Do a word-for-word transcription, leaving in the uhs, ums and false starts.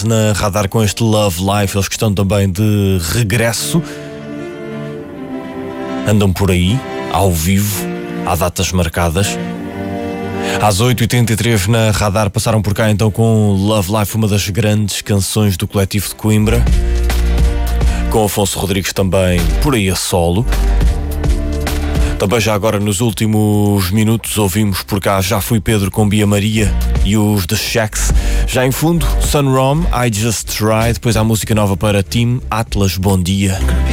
Skies na Radar com este Love Life. Eles que estão também de regresso. Andam por aí, ao vivo, há datas marcadas. Às oito e oitenta e três na Radar passaram por cá então com Love Life, uma das grandes canções do coletivo de Coimbra. Com Afonso Rodrigues também por aí a solo. Também já agora nos últimos minutos ouvimos por cá Já Fui Pedro com Bia Maria e os The Shacks. Já em fundo, Sunrom, I Just Try. Depois há música nova para Team Atlas, Bom Dia.